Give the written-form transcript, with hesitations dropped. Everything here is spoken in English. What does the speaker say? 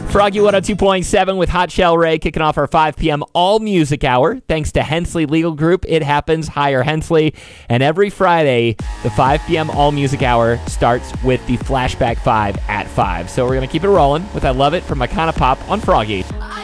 Froggy 102.7 with Hot Shell Ray kicking off our 5 p.m. all music hour. Thanks to Hensley Legal Group. It happens. Hire Hensley. And every Friday, the 5 p.m. all music hour starts with the Flashback 5 at 5. So we're going to keep it rolling with I Love It from Icona Pop on Froggy.